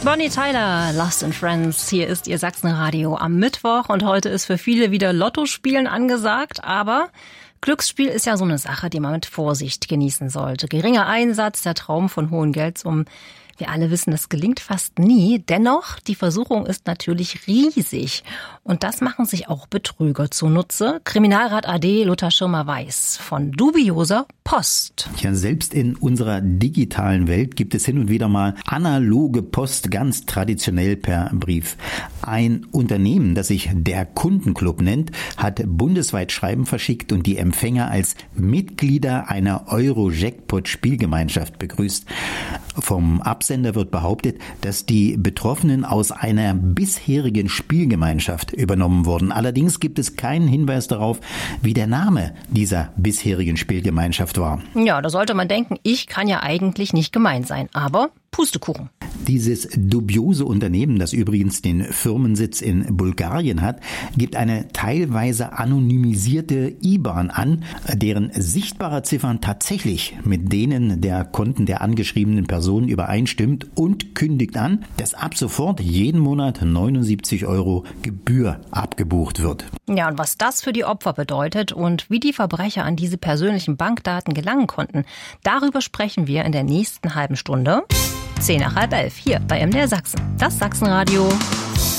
Bonnie Tyler, Lost in Friends. Hier ist Ihr Sachsenradio am Mittwoch und heute ist für viele wieder Lottospielen angesagt, aber Glücksspiel ist ja so eine Sache, die man mit Vorsicht genießen sollte. Geringer Einsatz, der Traum von hohen Geldsummen. Wir alle wissen, das gelingt fast nie. Dennoch, die Versuchung ist natürlich riesig. Und das machen sich auch Betrüger zunutze. Kriminalrat AD Lothar Schirmer weiß von dubioser Post. Ja, selbst in unserer digitalen Welt gibt es hin und wieder mal analoge Post, ganz traditionell per Brief. Ein Unternehmen, das sich der Kundenclub nennt, hat bundesweit Schreiben verschickt und die Empfänger als Mitglieder einer Euro-Jackpot-Spielgemeinschaft begrüßt. Vom Absender wird behauptet, dass die Betroffenen aus einer bisherigen Spielgemeinschaft übernommen wurden. Allerdings gibt es keinen Hinweis darauf, wie der Name dieser bisherigen Spielgemeinschaft war. Ja, da sollte man denken, ich kann ja eigentlich nicht gemeint sein, aber Pustekuchen. Dieses dubiose Unternehmen, das übrigens den Firmensitz in Bulgarien hat, gibt eine teilweise anonymisierte IBAN an, deren sichtbare Ziffern tatsächlich mit denen der Konten der angeschriebenen Personen übereinstimmt und kündigt an, dass ab sofort jeden Monat 79 € Gebühr abgebucht wird. Ja, und was das für die Opfer bedeutet und wie die Verbrecher an diese persönlichen Bankdaten gelangen konnten, darüber sprechen wir in der nächsten halben Stunde. 10 nach halb 11 hier bei MDR Sachsen, das Sachsenradio.